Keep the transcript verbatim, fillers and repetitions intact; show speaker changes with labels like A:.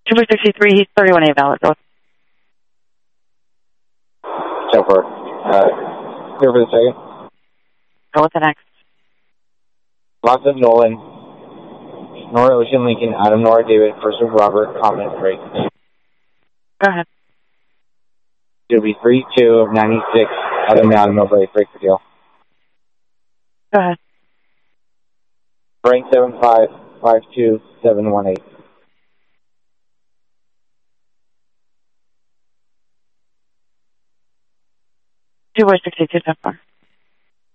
A: Super sixty-three, he's thirty-one A valid. Go.
B: So for, uh, here for the second.
A: Go with the next.
B: Lots of Nolan, Nora Ocean Lincoln, Adam Nora David, first of Robert, comment break.
A: Go ahead.
B: It'll be three two of ninety-six, Adam Adam no break, break for deal.
A: Go ahead.
B: Frank seven five five two seven one eight.
A: Super sixty-two, so far.